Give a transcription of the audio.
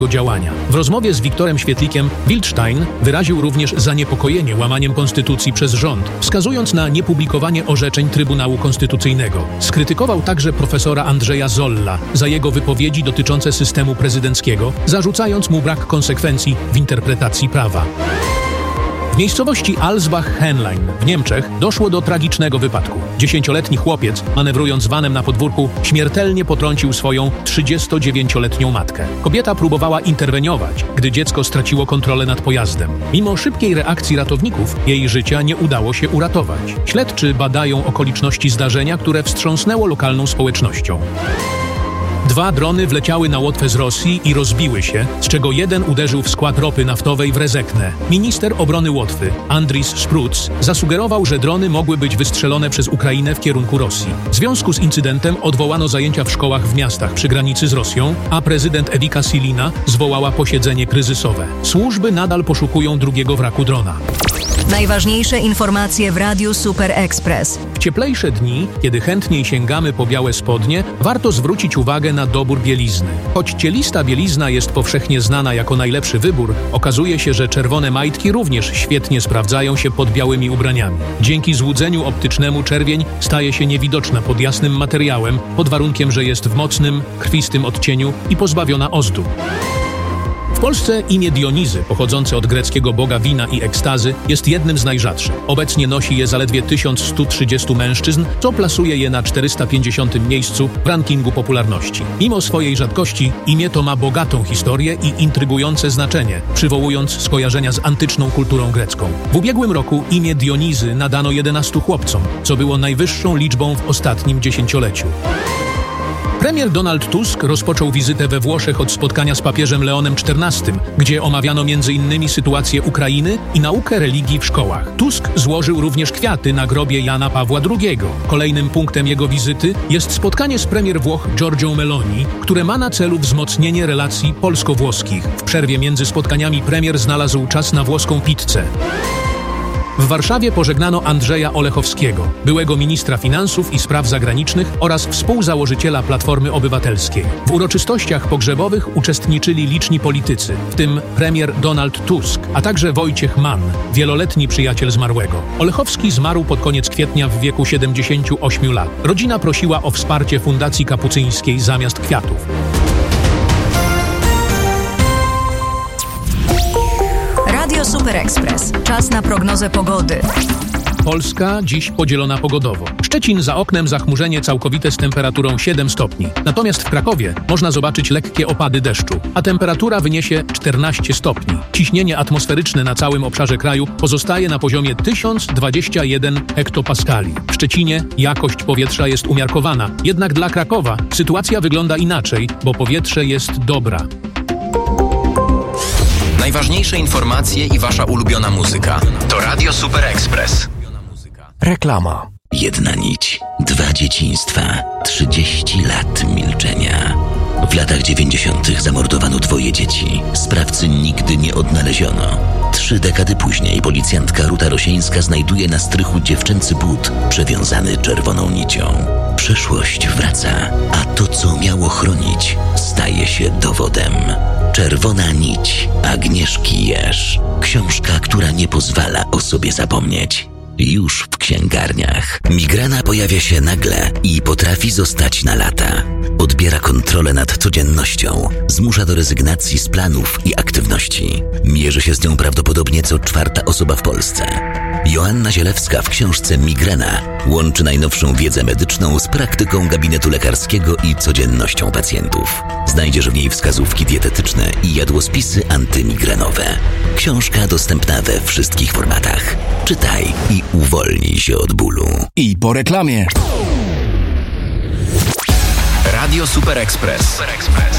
działania. W rozmowie z Wiktorem Świetlikiem Wildstein wyraził również zaniepokojenie łamaniem konstytucji przez rząd, wskazując na niepublikowanie orzeczeń Trybunału Konstytucyjnego. Skrytykował także profesora Andrzeja Zolla za jego wypowiedzi dotyczące systemu prezydenckiego, zarzucając mu brak konsekwencji w interpretacji prawa. W miejscowości Alsbach-Henlein w Niemczech doszło do tragicznego wypadku. 10-letni chłopiec, manewrując vanem na podwórku, śmiertelnie potrącił swoją 39-letnią matkę. Kobieta próbowała interweniować, gdy dziecko straciło kontrolę nad pojazdem. Mimo szybkiej reakcji ratowników, jej życia nie udało się uratować. Śledczy badają okoliczności zdarzenia, które wstrząsnęło lokalną społecznością. 2 drony wleciały na Łotwę z Rosji i rozbiły się, z czego jeden uderzył w skład ropy naftowej w Rezekne. Minister obrony Łotwy, Andris Spruc, zasugerował, że drony mogły być wystrzelone przez Ukrainę w kierunku Rosji. W związku z incydentem odwołano zajęcia w szkołach w miastach przy granicy z Rosją, a prezydent Ewika Silina zwołała posiedzenie kryzysowe. Służby nadal poszukują drugiego wraku drona. Najważniejsze informacje w Radiu Super Express. W cieplejsze dni, kiedy chętniej sięgamy po białe spodnie, warto zwrócić uwagę na dobór bielizny. Choć cielista bielizna jest powszechnie znana jako najlepszy wybór, okazuje się, że czerwone majtki również świetnie sprawdzają się pod białymi ubraniami. Dzięki złudzeniu optycznemu czerwień staje się niewidoczna pod jasnym materiałem, pod warunkiem, że jest w mocnym, krwistym odcieniu i pozbawiona ozdób. W Polsce imię Dionizy, pochodzące od greckiego boga wina i ekstazy, jest jednym z najrzadszych. Obecnie nosi je zaledwie 1130 mężczyzn, co plasuje je na 450. miejscu w rankingu popularności. Mimo swojej rzadkości, imię to ma bogatą historię i intrygujące znaczenie, przywołując skojarzenia z antyczną kulturą grecką. W ubiegłym roku imię Dionizy nadano 11 chłopcom, co było najwyższą liczbą w ostatnim dziesięcioleciu. Premier Donald Tusk rozpoczął wizytę we Włoszech od spotkania z papieżem Leonem XIV, gdzie omawiano m.in. sytuację Ukrainy i naukę religii w szkołach. Tusk złożył również kwiaty na grobie Jana Pawła II. Kolejnym punktem jego wizyty jest spotkanie z premier Włoch Giorgią Meloni, które ma na celu wzmocnienie relacji polsko-włoskich. W przerwie między spotkaniami premier znalazł czas na włoską pizzę. W Warszawie pożegnano Andrzeja Olechowskiego, byłego ministra finansów i spraw zagranicznych oraz współzałożyciela Platformy Obywatelskiej. W uroczystościach pogrzebowych uczestniczyli liczni politycy, w tym premier Donald Tusk, a także Wojciech Mann, wieloletni przyjaciel zmarłego. Olechowski zmarł pod koniec kwietnia w wieku 78 lat. Rodzina prosiła o wsparcie Fundacji Kapucyńskiej zamiast kwiatów. Radio Super Express. Czas na prognozę pogody. Polska dziś podzielona pogodowo. Szczecin za oknem zachmurzenie całkowite z temperaturą 7 stopni. Natomiast w Krakowie można zobaczyć lekkie opady deszczu, a temperatura wyniesie 14 stopni. Ciśnienie atmosferyczne na całym obszarze kraju pozostaje na poziomie 1021 hektopaskali. W Szczecinie jakość powietrza jest umiarkowana, jednak dla Krakowa sytuacja wygląda inaczej, bo powietrze jest dobra. Najważniejsze informacje i wasza ulubiona muzyka. To Radio Super Express. Reklama. Jedna nić, 2 dzieciństwa, 30 lat milczenia. W latach 90. zamordowano 2 dzieci. Sprawcy nigdy nie odnaleziono. 3 dekady później policjantka Ruta Rosieńska znajduje na strychu dziewczęcy but przewiązany czerwoną nicią. Przeszłość wraca, a to, co miało chronić, staje się dowodem. Czerwona nić Agnieszki Jerz. Książka, która nie pozwala o sobie zapomnieć. Już w księgarniach. Migrena pojawia się nagle i potrafi zostać na lata. Odbiera kontrolę nad codziennością, zmusza do rezygnacji z planów i aktywności. Mierzy się z nią prawdopodobnie co 4. osoba w Polsce. Joanna Zielewska w książce Migrena łączy najnowszą wiedzę medyczną z praktyką gabinetu lekarskiego i codziennością pacjentów. Znajdziesz w niej wskazówki dietetyczne i jadłospisy antymigrenowe. Książka dostępna we wszystkich formatach. Czytaj i uwolnij się od bólu. I po reklamie. Radio Super Express.